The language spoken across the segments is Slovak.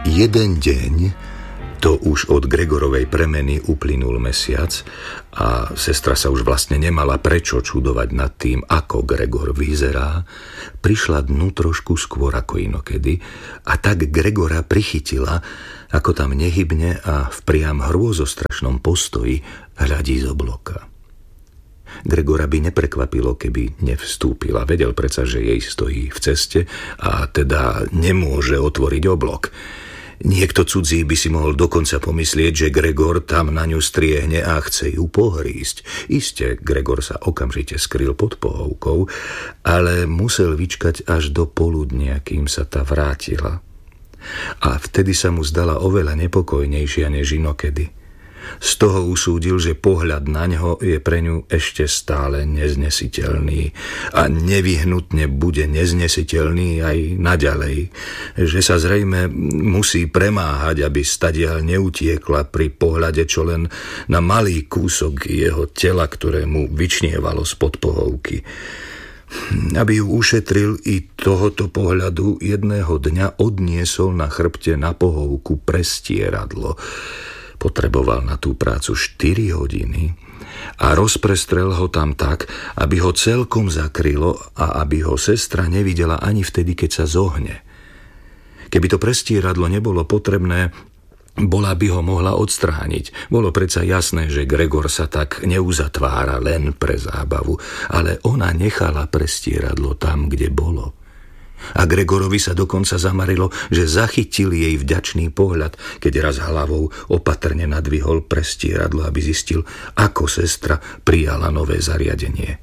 Jeden deň, to už od Gregorovej premeny uplynul mesiac a sestra sa už vlastne nemala prečo čudovať nad tým, ako Gregor vyzerá, prišla dnu trošku skôr ako inokedy a tak Gregora prichytila, ako tam nehybne a v priam hrôzostrašnom postoji hľadí z obloka. Gregora by neprekvapilo, keby nevstúpila. Vedel predsa, že jej stojí v ceste a teda nemôže otvoriť oblok. Niekto cudzí by si mohol dokonca pomyslieť, že Gregor tam na ňu striehne a chce ju pohrísť. Iste, Gregor sa okamžite skryl pod pohovkou, ale musel vyčkať až do poludnia, kým sa tá vrátila. A vtedy sa mu zdala oveľa nepokojnejšia než inokedy. Z toho usúdil, že pohľad na ňo je pre ňu ešte stále neznesiteľný a nevyhnutne bude neznesiteľný aj naďalej, že sa zrejme musí premáhať, aby stadiaľ neutiekla pri pohľade čo len na malý kúsok jeho tela, ktorému vyčnievalo spod pohovky. Aby ju ušetril i tohoto pohľadu, jedného dňa odniesol na chrbte na pohovku prestieradlo. Potreboval na tú prácu 4 hodiny a rozprestrel ho tam tak, aby ho celkom zakrylo a aby ho sestra nevidela ani vtedy, keď sa zohne. Keby to prestieradlo nebolo potrebné, bola by ho mohla odstrániť. Bolo predsa jasné, že Gregor sa tak neuzatvára len pre zábavu, ale ona nechala prestieradlo tam, kde bolo. A Gregorovi sa dokonca zamarilo, že zachytil jej vďačný pohľad, keď raz hlavou opatrne nadvihol prestieradlo, aby zistil, ako sestra prijala nové zariadenie.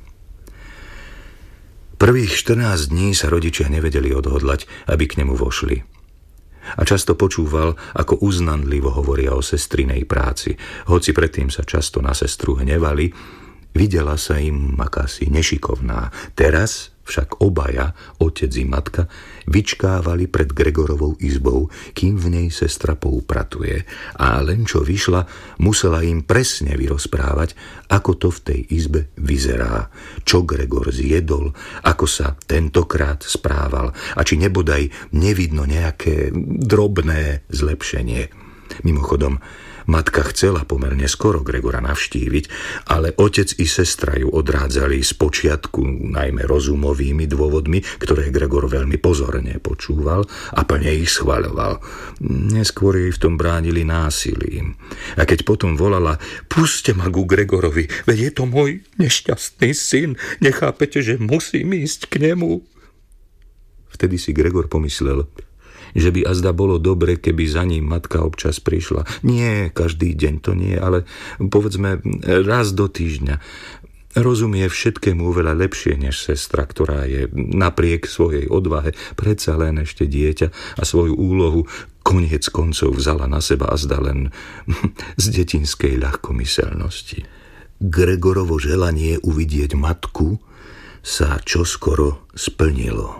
Prvých 14 dní sa rodičia nevedeli odhodlať, aby k nemu vošli. A často počúval, ako uznanlivo hovoria o sestrinej práci. Hoci predtým sa často na sestru hnevali, videla sa im akási nešikovná. Teraz však obaja, otec i matka, vyčkávali pred Gregorovou izbou, kým v nej sestra poupratuje. A len čo vyšla, musela im presne vyrozprávať, ako to v tej izbe vyzerá, čo Gregor zjedol, ako sa tentokrát správal a či nebodaj nevidno nejaké drobné zlepšenie. Mimochodom, matka chcela pomerne skoro Gregora navštíviť, ale otec i sestra ju odrádzali z počiatku najmä rozumovými dôvodmi, ktoré Gregor veľmi pozorne počúval a plne ich schvaľoval. Neskôr jej v tom bránili násilím. A keď potom volala: "Puste ma ku Gregorovi, veď je to môj nešťastný syn, nechápete, že musím ísť k nemu?" Vtedy si Gregor pomyslel, že by azda bolo dobre, keby za ním matka občas prišla. Nie každý deň, to nie, ale povedzme raz do týždňa. Rozumie všetkému oveľa lepšie než sestra, ktorá je napriek svojej odvahe predsa len ešte dieťa a svoju úlohu koniec koncov vzala na seba azda len z detinskej ľahkomyselnosti. Gregorovo želanie uvidieť matku sa čoskoro splnilo.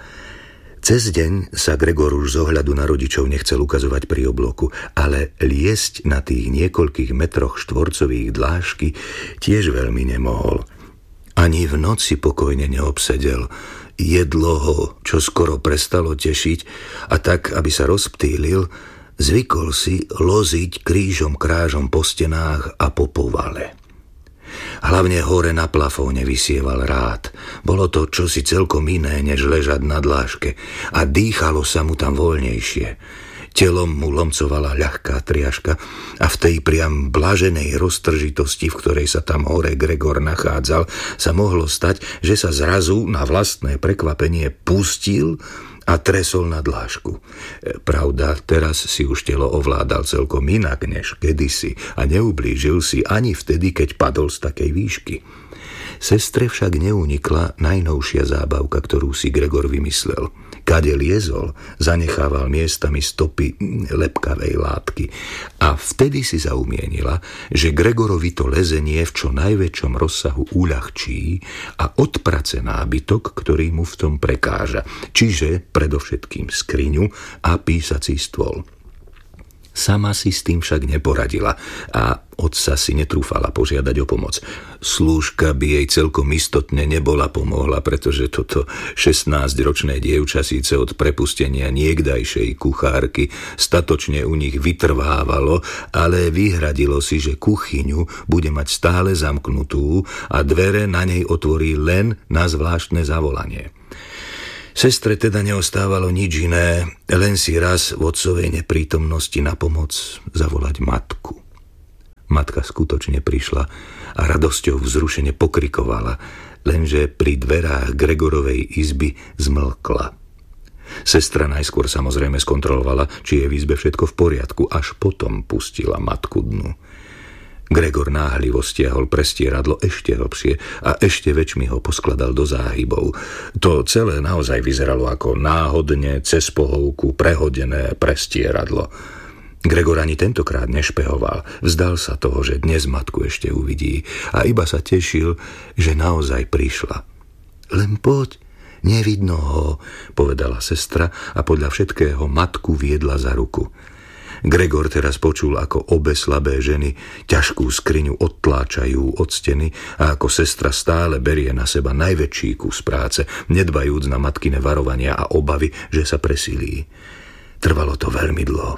Cez deň sa Gregor už z ohľadu na rodičov nechcel ukazovať pri obloku, ale liesť na tých niekoľkých metroch štvorcových dlážky tiež veľmi nemohol. Ani v noci pokojne neobsedel. Jedlo ho čo skoro prestalo tešiť a tak, aby sa rozptýlil, zvykol si loziť krížom krážom po stenách a po povale. Hlavne hore na plafóne vysieval rád. Bolo to čosi celkom iné, než ležať na dláške a dýchalo sa mu tam voľnejšie. Telom mu lomcovala ľahká triaška a v tej priam blaženej roztržitosti, v ktorej sa tam hore Gregor nachádzal, sa mohlo stať, že sa zrazu na vlastné prekvapenie pustil a tresol na dlášku. Pravda, teraz si už telo ovládal celkom inak než kedysi a neublížil si ani vtedy, keď padol z takej výšky. Sestre však neunikla najnovšia zábavka, ktorú si Gregor vymyslel. Kade liezol, zanechával miestami stopy lepkavej látky a vtedy si zaumienila, že Gregorovi to lezenie v čo najväčšom rozsahu uľahčí a odprace nábytok, ktorý mu v tom prekáža, čiže predovšetkým skriňu a písací stôl. Sama si s tým však neporadila a otca si netrúfala požiadať o pomoc. Slúžka by jej celkom istotne nebola pomohla, pretože toto 16-ročné dievča síce od prepustenia niekdajšej kuchárky statočne u nich vytrvávalo, ale vyhradilo si, že kuchyňu bude mať stále zamknutú a dvere na nej otvorí len na zvláštne zavolanie. Sestre teda neostávalo nič iné, len si raz v otcovej neprítomnosti na pomoc zavolať matku. Matka skutočne prišla a radosťou vzrušene pokrikovala, lenže pri dverách Gregorovej izby zmlkla. Sestra najskôr samozrejme skontrolovala, či je v izbe všetko v poriadku, až potom pustila matku dnu. Gregor náhlivo stiahol prestieradlo ešte hlbšie a ešte väčšmi ho poskladal do záhybov. To celé naozaj vyzeralo ako náhodne cez pohovku prehodené prestieradlo. Gregor ani tentokrát nešpehoval, vzdal sa toho, že dnes matku ešte uvidí a iba sa tešil, že naozaj prišla. Len poď, nevidno ho, povedala sestra a podľa všetkého matku viedla za ruku. Gregor teraz počul, ako obe slabé ženy ťažkú skriňu odtláčajú od steny a ako sestra stále berie na seba najväčší kus práce, nedbajúc na matkine varovania a obavy, že sa presilí. Trvalo to veľmi dlho.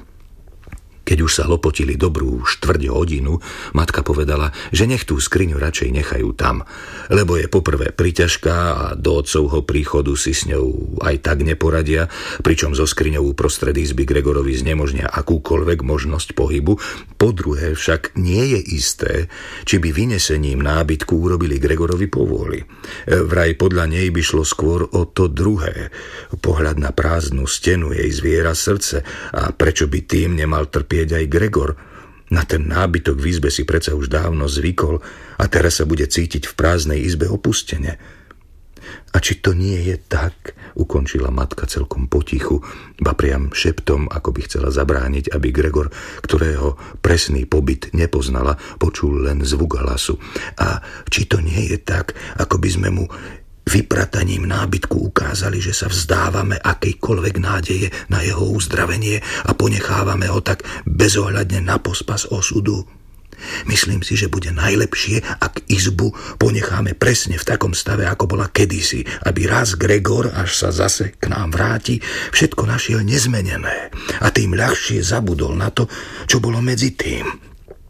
Keď už sa lopotili dobrú štvrť hodinu, matka povedala, že nech tú skriňu radšej nechajú tam, lebo je poprvé priťažká a do otcovho príchodu si s ňou aj tak neporadia, pričom zo skriňou uprostred izby Gregorovi znemožnia akúkoľvek možnosť pohybu. Po druhé však nie je isté, či by vynesením nábytku urobili Gregorovi povôli. Vraj podľa nej by šlo skôr o to druhé. Pohľad na prázdnu stenu jej zviera srdce a prečo by tým nemal trpieť aj Gregor. Na ten nábytok v izbe si predsa už dávno zvykol a teraz sa bude cítiť v prázdnej izbe opustene. A či to nie je tak, ukončila matka celkom potichu, ba priam šeptom, ako by chcela zabrániť, aby Gregor, ktorého presný pobyt nepoznala, počul len zvuk hlasu. A či to nie je tak, ako by sme mu vyprataním nábytku ukázali, že sa vzdávame akejkoľvek nádeje na jeho uzdravenie a ponechávame ho tak bezohľadne na pospas osudu. Myslím si, že bude najlepšie, ak izbu ponecháme presne v takom stave, ako bola kedysi, aby raz Gregor, až sa zase k nám vráti, všetko našiel nezmenené a tým ľahšie zabudol na to, čo bolo medzi tým.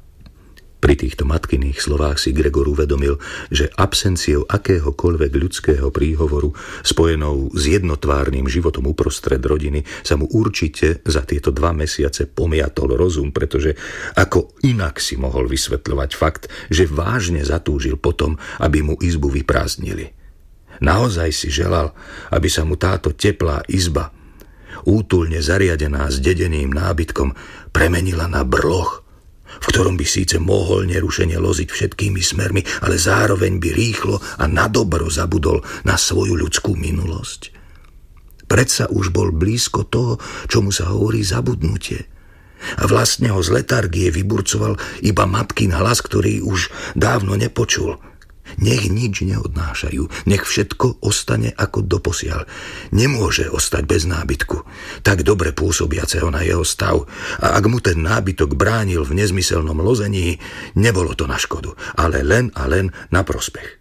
Pri týchto matkyných slovách si Gregor uvedomil, že absenciou akéhokoľvek ľudského príhovoru spojenou s jednotvárnym životom uprostred rodiny sa mu určite za tieto 2 mesiace pomiatol rozum, pretože ako inak si mohol vysvetľovať fakt, že vážne zatúžil potom, aby mu izbu vyprázdnili. Naozaj si želal, aby sa mu táto teplá izba, útulne zariadená zdedeným nábytkom, premenila na brloch, v ktorom by síce mohol nerušene loziť všetkými smermi, ale zároveň by rýchlo a nadobro zabudol na svoju ľudskú minulosť. Predsa už bol blízko toho, čomu sa hovorí zabudnutie. A vlastne ho z letargie vyburcoval iba matkin hlas, ktorý už dávno nepočul. Nech nič neodnášajú, nech všetko ostane ako doposiaľ. Nemôže ostať bez nábytku, tak dobre pôsobiaceho na jeho stav. A ak mu ten nábytok bránil v nezmyselnom lození, nebolo to na škodu, ale len a len na prospech.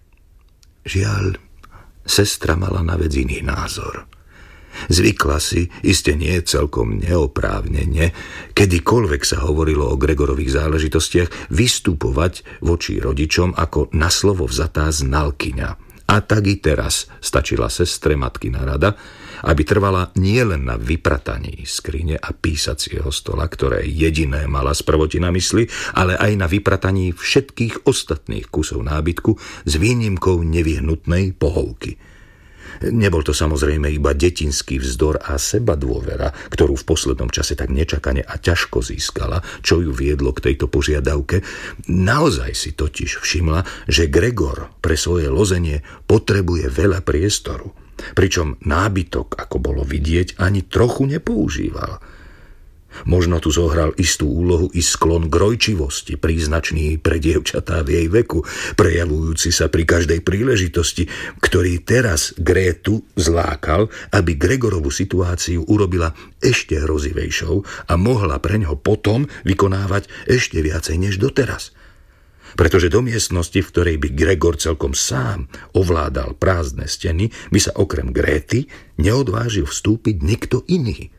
Žiaľ, sestra mala na vec iný názor. Zvykla si, iste nie celkom neoprávnene, kedykoľvek sa hovorilo o Gregorových záležitostiach, vystupovať voči rodičom ako na slovo vzatá znalkyňa. A tak i teraz stačila sestre matkina rada, aby trvala nielen na vyprataní skrine a písacieho stola, ktoré jediné mala sprvoti na mysli, ale aj na vyprataní všetkých ostatných kusov nábytku s výnimkou nevyhnutnej pohovky. Nebol to samozrejme iba detinský vzdor a sebadôvera, ktorú v poslednom čase tak nečakane a ťažko získala, čo ju viedlo k tejto požiadavke. Naozaj si totiž všimla, že Gregor pre svoje lozenie potrebuje veľa priestoru, pričom nábytok, ako bolo vidieť, ani trochu nepoužíval. Možno tu zohral istú úlohu i sklon k rojčivosti, príznačný pre dievčatá v jej veku, prejavujúci sa pri každej príležitosti, ktorý teraz Grétu zlákal, aby Gregorovú situáciu urobila ešte hrozivejšou a mohla preňho potom vykonávať ešte viacej než doteraz. Pretože do miestnosti, v ktorej by Gregor celkom sám ovládal prázdne steny, by sa okrem Gréty neodvážil vstúpiť nikto iný.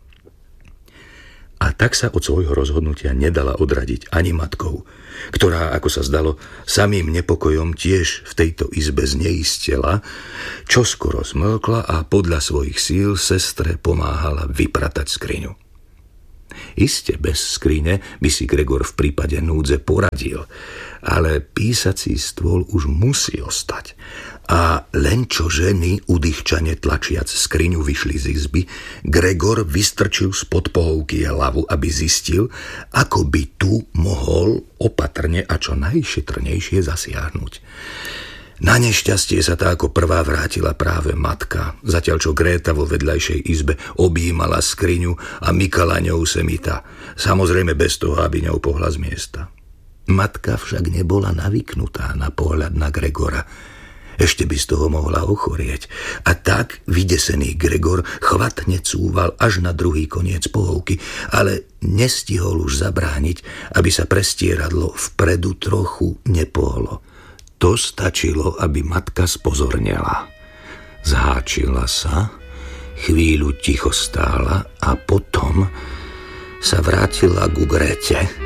A tak sa od svojho rozhodnutia nedala odradiť ani matkou, ktorá, ako sa zdalo, samým nepokojom tiež v tejto izbe zneistela, čoskoro smlkla a podľa svojich síl sestre pomáhala vypratať skriňu. Iste bez skrine by si Gregor v prípade núdze poradil, ale písací stôl už musí ostať. A len čo ženy udýchčane tlačiac skriňu vyšli z izby, Gregor vystrčil spod pohovky hlavu, aby zistil, ako by tu mohol opatrne a čo najšetrnejšie zasiahnuť. Na nešťastie sa tá ako prvá vrátila práve matka, zatiaľ čo Gréta vo vedľajšej izbe objímala skriňu a mykala ňou semita, samozrejme bez toho, aby ňou pohla z miesta. Matka však nebola navyknutá na pohľad na Gregora. Ešte by z toho mohla ochorieť. A tak vydesený Gregor chvatne cúval až na druhý koniec pohovky, ale nestihol už zabrániť, aby sa prestieradlo vpredu trochu nepohlo. To stačilo, aby matka spozornela. Zháčila sa, chvíľu ticho stála a potom sa vrátila ku Gréte